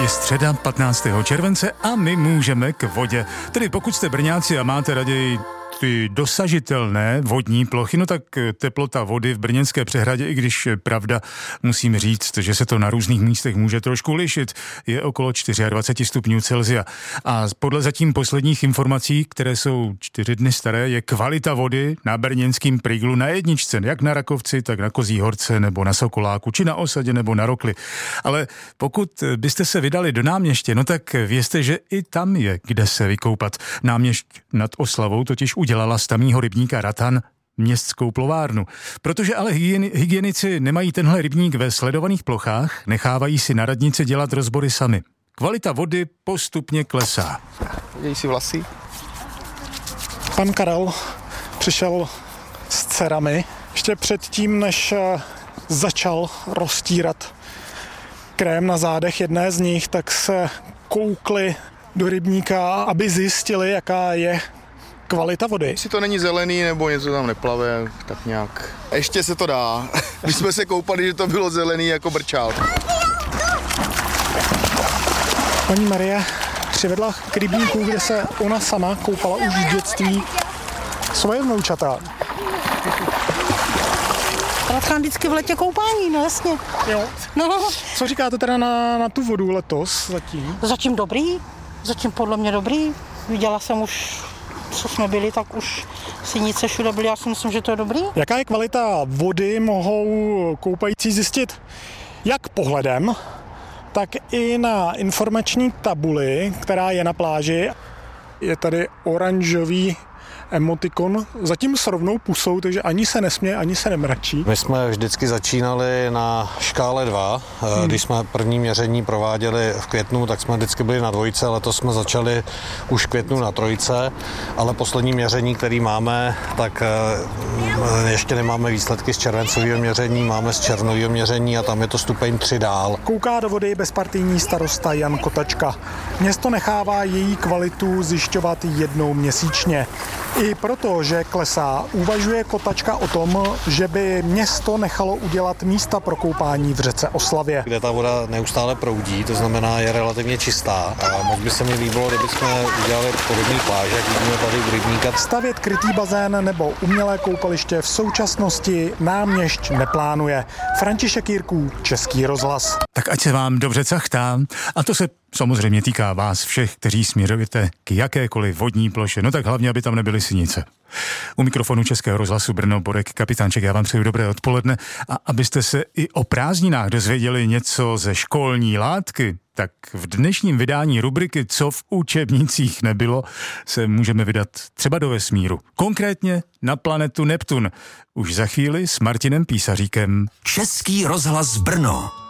Je středa 15. července a my můžeme k vodě. Tedy pokud jste Brňáci a máte raději ty dosažitelné vodní plochy, no tak teplota vody v brněnské přehradě, i když pravda, musím říct, že se to na různých místech může trošku lišit, je okolo 24 stupňů Celsia. A podle zatím posledních informací, které jsou 4 dny staré, je kvalita vody na brněnském Prýglu na jedničce, jak na Rakovci, tak na Kozí Horce, nebo na Sokoláku, či na Osadě, nebo na Rokli. Ale pokud byste se vydali do Náměště, no tak vězte, že i tam je kde se vykoupat. Náměšť nad Oslavou totiž udělala z tamního rybníka Ratan městskou plovárnu. Protože ale hygienici nemají tenhle rybník ve sledovaných plochách, nechávají si na radnici dělat rozbory sami. Kvalita vody postupně klesá. Dějí si vlasy. Pan Karel přišel s dcerami ještě předtím, než začal roztírat krém na zádech jedné z nich, tak se koukli do rybníka, aby zjistili, jaká je kvalita vody. Jestli to není zelený nebo něco tam neplave, tak nějak. Ještě se to dá. My jsme se koupali, že to bylo zelený jako brčál. Paní Marie přivedla k rybníku, kde se ona sama koupala už v dětství svoje vnoučata. Radka vždycky v letě koupání, no jasně. Jo. No. Co říkáte teda na tu vodu letos zatím? Zatím dobrý, zatím podle mě dobrý. Viděla jsem už, co jsme byli, tak už sinice všude byly, já si myslím, že to je dobrý. Jaká je kvalita vody, mohou koupající zjistit jak pohledem, tak i na informační tabuli, která je na pláži. Je tady oranžový emotikon, zatím s rovnou pusou, takže ani se nesměje, ani se nemračí. My jsme vždycky začínali na škále 2. Když jsme první měření prováděli v květnu, tak jsme vždycky byli na 2, letos jsme začali už v květnu na 3, ale poslední měření, který máme, tak ještě nemáme výsledky z červencového měření, máme z červnového měření a tam je to stupeň 3 dál. Kouká do vody bezpartijní starosta Jan Kotačka. Město nechává její kvalitu zjišťovat jednou měsíčně. I proto, že klesá, uvažuje Kotačka o tom, že by město nechalo udělat místa pro koupání v řece Oslavě. Kde ta voda neustále proudí, to znamená je relativně čistá. A moc by se mi líbilo, kdybychom udělali podobný pláž, jak vidíme tady u rybníka. Stavět krytý bazén nebo umělé koupaliště v současnosti Náměšť neplánuje. František Jirků, Český rozhlas. Tak ať se vám dobře cachtá. A to se samozřejmě týká vás všech, kteří směřujete k jakékoliv vodní ploše. No tak hlavně, aby tam nebyly sinice. U mikrofonu Českého rozhlasu Brno Borek Kapitánček, já vám přeju dobré odpoledne a abyste se i o prázdninách dozvěděli něco ze školní látky, tak v dnešním vydání rubriky Co v učebnicích nebylo se můžeme vydat třeba do vesmíru. Konkrétně na planetu Neptun. Už za chvíli s Martinem Písaříkem. Český rozhlas Brno.